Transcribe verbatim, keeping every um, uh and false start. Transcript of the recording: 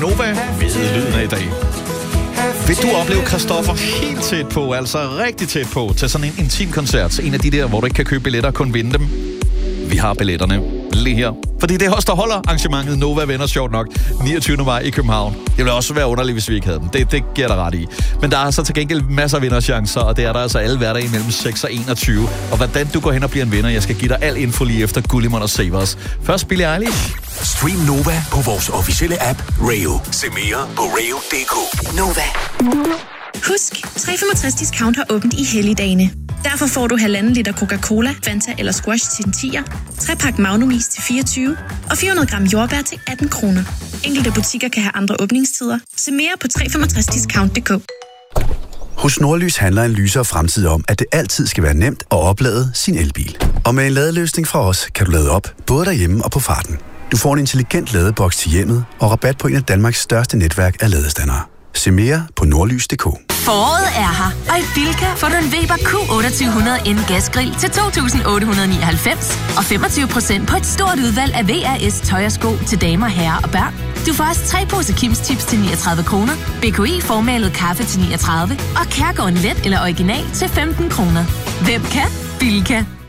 Nova ved lyden af i dag. Vil du opleve Christoffer helt tæt på, altså rigtig tæt på, til sådan en intim koncert, en af de der, hvor du ikke kan købe billetter og kun vinde dem? Vi har billetterne lige her. Fordi det er os, der holder arrangementet Nova Venner, sjovt nok, niogtyvende maj i København. Det ville også være underligt, hvis vi ikke havde dem. Det, det giver der ret i. Men der er så til gengæld masser af vinderchancer, og det er der altså alle hverdage mellem seks og enogtyve. Og hvordan du går hen og bliver en vinder, jeg skal give dig al info lige efter Gullimon og Savers. Først Billie Eilish. Stream Nova på vores officielle app, Rayo. Se mere på rayo punktum d k. Nova. Husk, tre komma femogtres discount har åbent i helligdagene. Derfor får du halvanden liter Coca-Cola, Fanta eller Squash til tier, tre pakke Magnum Is til fireogtyve og fire hundrede gram jordbær til atten kroner. Enkelte butikker kan have andre åbningstider. Se mere på tre komma femogtres discount punktum d k. Hos Nordlys handler en lysere fremtid om, at det altid skal være nemt at oplade sin elbil. Og med en ladeløsning fra os, kan du lade op, både derhjemme og på farten. Du får en intelligent ladeboks til hjemmet og rabat på en af Danmarks største netværk af ladestandere. Se mere på nordlys punktum d k. Foråret er her, og i Bilka får du en Weber Q otteogtyve hundrede N gasgrill til to tusind otte hundrede nioghalvfems og femogtyve procent på et stort udvalg af V R S tøj og sko til damer, herrer og børn. Du får også tre poser Kims Chips til niogtredive kroner, B K I formalet kaffe til niogtredive og Kærgården Let eller Original til femten kroner. Hvem kan? Bilka.